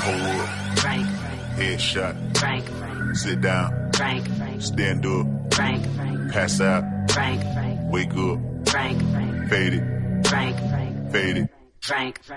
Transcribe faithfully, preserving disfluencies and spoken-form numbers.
up. Frank. Headshot. Frank. Sit down. Frank. Stand up. Frank. Pass out. Frank. Wake up. Frank. Fade it. Frank. Fade it. Frank.